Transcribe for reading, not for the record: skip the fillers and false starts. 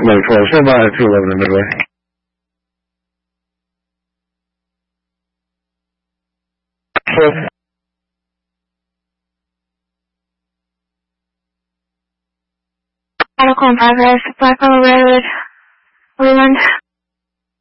No, 12. Stand by at 211 in Midway. Medical in progress, Blackwell Road, Leland.